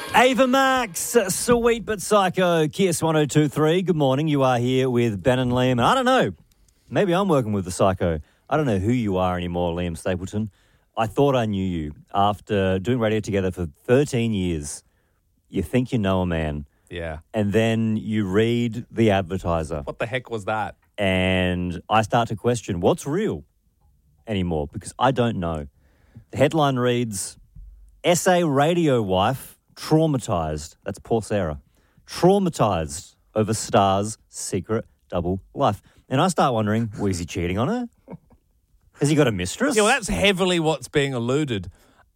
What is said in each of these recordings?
Ava Max, Sweet But Psycho, Kiss 102.3. Good morning. You are here with Ben and Liam. And I don't know, maybe I'm working with the psycho. I don't know who you are anymore, Liam Stapleton. I thought I knew you. After doing radio together for 13 years, you think you know a man. Yeah. And then you read The Advertiser. What the heck was that? And I start to question what's real anymore because I don't know. The headline reads, SA radio wife traumatised. That's poor Sarah. Traumatised over star's secret double life. And I start wondering, was he cheating on her? Has he got a mistress? Yeah, well, that's heavily what's being alluded.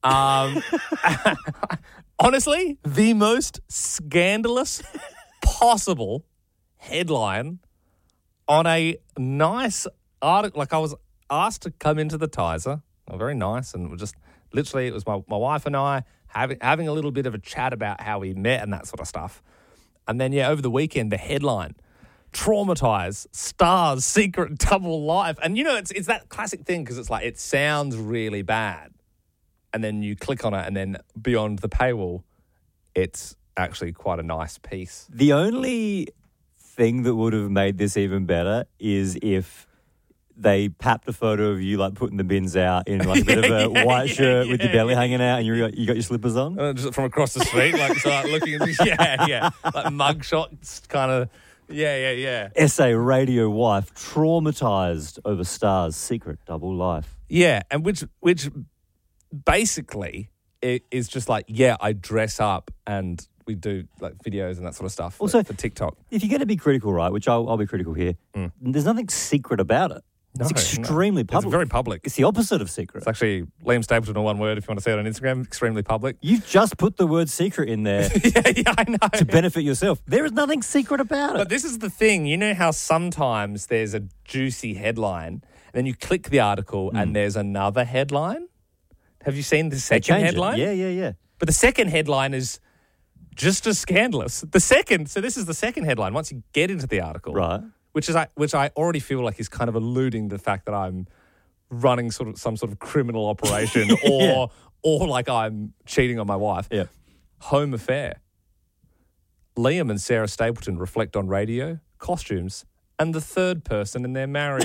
Honestly, the most scandalous possible headline on a nice article. Like, I was asked to come into the Tiser. Very nice. And just literally, it was my wife and I having a little bit of a chat about how we met and that sort of stuff. And then, yeah, over the weekend, the headline, traumatized, star's secret double life. And, you know, it's that classic thing because it's like, it sounds really bad. And then you click on it and then beyond the paywall, it's actually quite a nice piece. The only thing that would have made this even better is if they papped a photo of you like putting the bins out in like a bit of a white shirt with your belly hanging out and you got your slippers on. Just from across the street, like so like looking at this, like mug shots kind of, yeah. SA radio wife traumatised over star's secret double life. Yeah, and which basically it is just like, yeah, I dress up and we do like videos and that sort of stuff also, for TikTok. If you're going to be critical, right, which I'll be critical here, there's nothing secret about it. No, it's extremely public. It's very public. It's the opposite of secret. It's actually Liam Stapleton in one word if you want to see it on Instagram. Extremely public. You've just put the word secret in there yeah, I know. to benefit yourself. There is nothing secret about it. But this is the thing. You know how sometimes there's a juicy headline and then you click the article and there's another headline? Have you seen the second headline? Yeah. But the second headline is just as scandalous. So this is the second headline once you get into the article. Right. Which I already feel like is kind of alluding to the fact that I'm running some sort of criminal operation or like I'm cheating on my wife. Yeah. Home affair. Liam and Sarah Stapleton reflect on radio, costumes, and the third person in their marriage.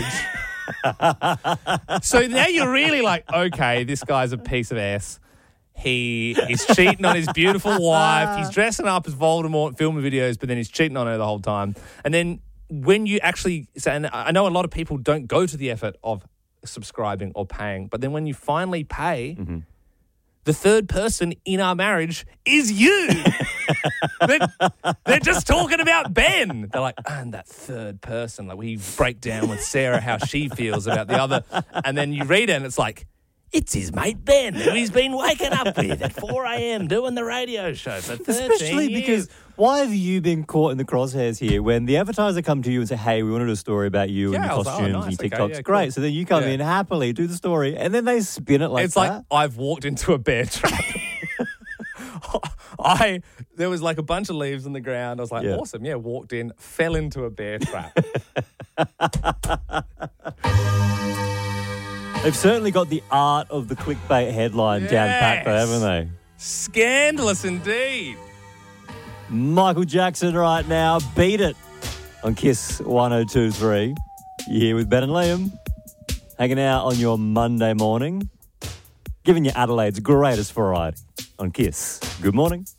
So now you're really like, okay, this guy's a piece of ass. He's cheating on his beautiful wife. He's dressing up as Voldemort, filming videos, but then he's cheating on her the whole time. And then when you actually, and I know a lot of people don't go to the effort of subscribing or paying, but then when you finally pay, the third person in our marriage is you. They're just talking about Ben. They're like, and that third person, like we break down with Sarah how she feels about the other, and then you read it and it's like, it's his mate Ben, who he's been waking up with at 4 a.m. doing the radio show for 13 Especially years. because why have you been caught in the crosshairs here when the advertiser come to you and say, hey, we wanted a story about you and your costumes and your TikToks. Okay, great. cool. So then you come in happily, do the story, and then they spin it like it's that. like I've walked into a bear trap. There was like a bunch of leaves on the ground. I was like, awesome. Yeah, walked in, fell into a bear trap. They've certainly got the art of the clickbait headline down pat, though, haven't they? Scandalous indeed. Michael Jackson right now. Beat It on Kiss 102.3. You're here with Ben and Liam. Hanging out on your Monday morning. Giving you Adelaide's greatest variety on Kiss. Good morning.